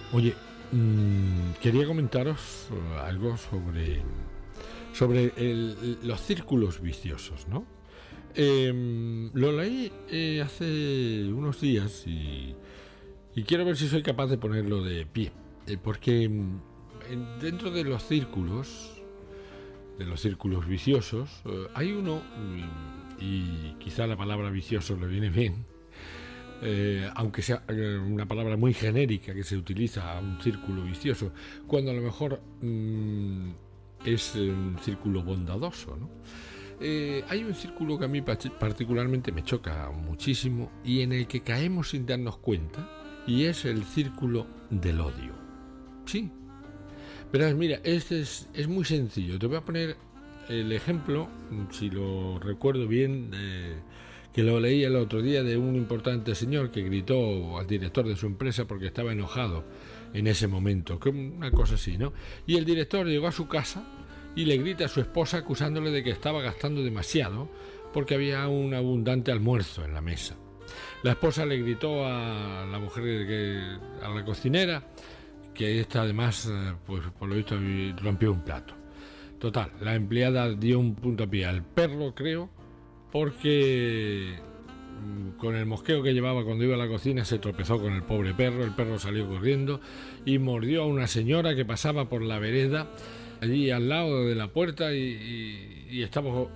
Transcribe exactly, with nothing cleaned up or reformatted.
Oye, mmm, quería comentaros uh, algo sobre, sobre el- los círculos viciosos, ¿no? Eh, lo leí eh, hace unos días y, y quiero ver si soy capaz de ponerlo de pie. Eh, porque mm, en- dentro de los círculos, de los círculos viciosos, eh, hay uno, mm, y quizá la palabra vicioso le viene bien, eh, aunque sea eh, una palabra muy genérica que se utiliza a un círculo vicioso, cuando a lo mejor mm, es eh, un círculo bondadoso, ¿no? Eh, hay un círculo que a mí particularmente me choca muchísimo y en el que caemos sin darnos cuenta, y es el círculo del odio. Sí, pero mira, este es, es muy sencillo. Te voy a poner el ejemplo, si lo recuerdo bien, eh, que lo leí el otro día, de un importante señor que gritó al director de su empresa porque estaba enojado en ese momento, que una cosa así, ¿no? Y el director llegó a su casa y le grita a su esposa acusándole de que estaba gastando demasiado porque había un abundante almuerzo en la mesa. La esposa le gritó a la mujer, que, a la cocinera, que esta además, pues por lo visto, rompió un plato. Total, la empleada dio un puntapié al perro, creo, porque con el mosqueo que llevaba cuando iba a la cocina se tropezó con el pobre perro. El perro salió corriendo y mordió a una señora que pasaba por la vereda allí al lado de la puerta y, y, y estaba